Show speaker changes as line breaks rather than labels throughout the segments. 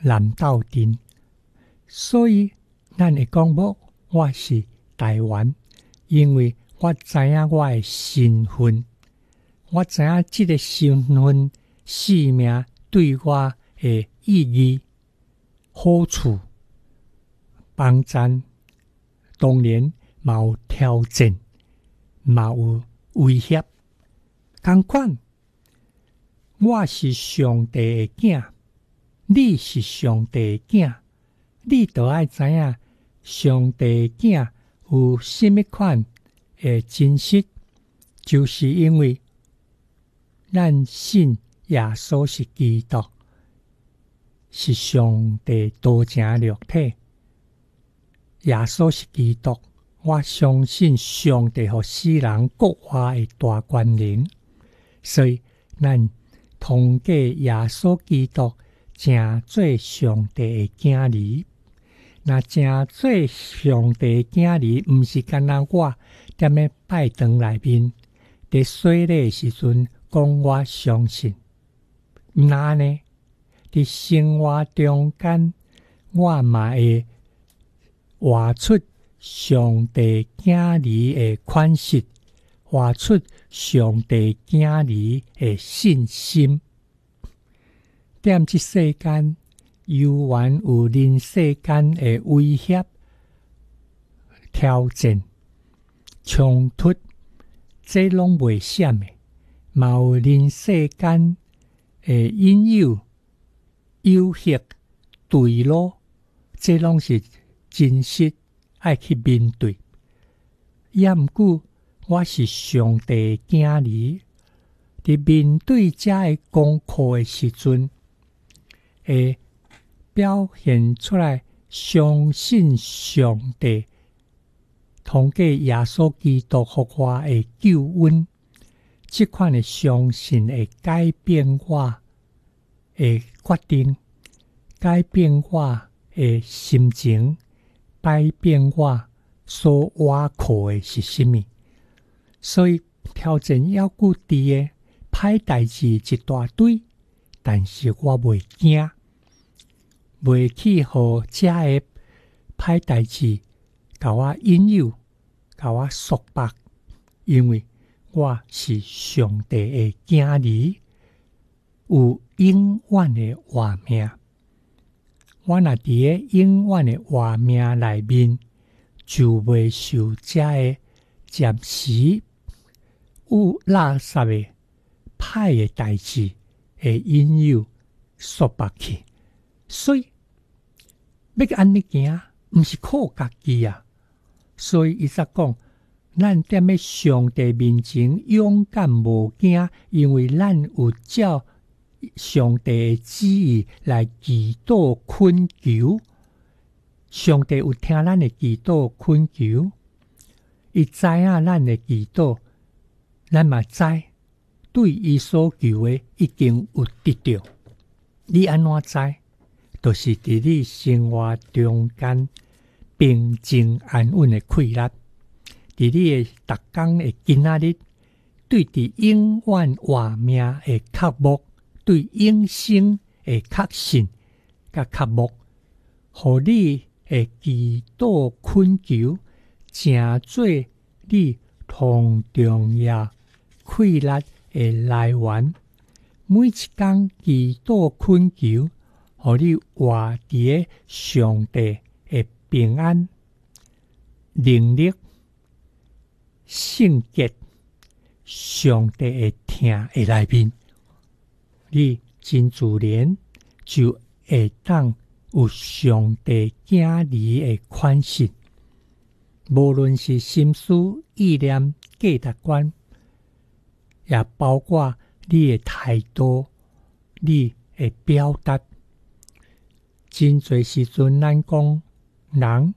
南斗阵，所以咱会讲无，我是台湾，因为我知影我的身份，我知影这个身份使命对我的意义、好处、帮赞，当然嘛有挑战，嘛有威胁。同款，我是上帝的囝，你是上帝的囝，你就要知影上帝的囝有什么款的真实，就是因为咱信耶稣是基督，是上帝道成肉体。耶稣是基督，我相信上帝和世人国话的大权能，所以咱通过耶稣基督，成做上帝的囝儿。那成做上帝的囝儿，毋是干那我踮咧拜堂内面，伫洗礼时阵讲我相信，毋那呢？伫生活中间，我嘛会活出上帝囝儿的款式，活出上帝囝儿的信心。踮即世间，犹原有人世间的威胁、挑战、冲突，这拢袂闪的。嘛有人世间的引诱、诱惑、对路，这拢是真实爱去面对。也毋过，我是上帝的囝儿，伫面对这个功课的时阵，会表现出来相信上帝，通过耶稣基督互我的救恩，这款的相信会改变我的决定，改变我的心情，改变我所挖苦的是什么。所以挑战还佫伫的歹代志一大堆，但是我袂惊，袂去互这个歹代志甲我引诱，甲我束缚，因为我是上帝的囝儿，有永远的活命。我若伫个永远的活命内面，就袂受这个暂时有垃圾的歹的代志的引诱束缚去。所以要安尼行，毋是靠家己啊。所以伊则讲，咱踮咧上帝面前勇敢无惊，因为咱有照上帝的旨意来祈祷恳求。上帝有听咱的祈祷恳求，伊知影咱的祈祷，咱嘛知对伊所求的已经有得到。你安怎知？就是伫你生活中间平静安稳的快乐，伫你的逐工的今仔日，对伫永远活命的渴慕，对永生的确信甲渴慕，互你的祈祷恳求，成做你同重要快乐的来源。每一工祈祷恳求，互你活伫个上帝的平安、能力、圣洁、上帝的听的内面，你真自然就会当有上帝囝儿的款式。无论是心思意念、价值观，也包括你的态度、你的表达。真侪时阵，咱讲人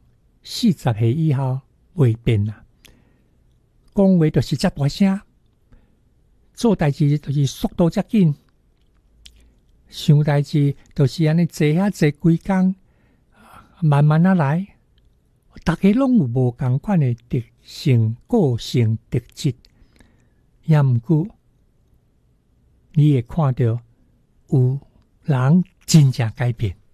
40岁以后会变啦，讲话就是遮大声，做代志就是速度遮紧，想代志就是安尼坐遐坐几工，慢慢啊来。大家拢有无同款的特性、个性特质，也毋过你会看到有人真正改变。